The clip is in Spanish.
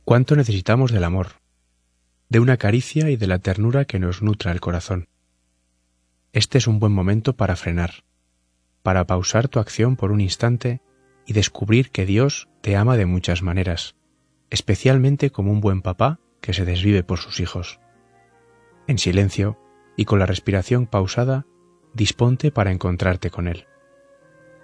Cuánto necesitamos del amor, de una caricia y de la ternura que nos nutra el corazón. Este es un buen momento para frenar, para pausar tu acción por un instante y descubrir que Dios te ama de muchas maneras, especialmente como un buen papá que se desvive por sus hijos. En silencio y con la respiración pausada, disponte para encontrarte con Él.